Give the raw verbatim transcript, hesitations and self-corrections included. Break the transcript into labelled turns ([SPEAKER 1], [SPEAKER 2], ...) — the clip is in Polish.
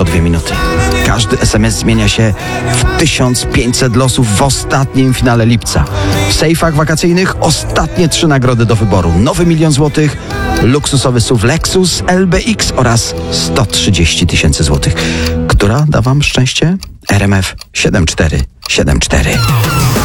[SPEAKER 1] tylko dwie minuty. Każdy es em es zmienia się w tysiąc pięćset losów w ostatnim finale lipca. W sejfach wakacyjnych ostatnie trzy nagrody do wyboru. Nowy milion złotych, luksusowy S U V Lexus L B X oraz sto trzydzieści tysięcy złotych. Która da wam szczęście? R M F siedem cztery siedem cztery.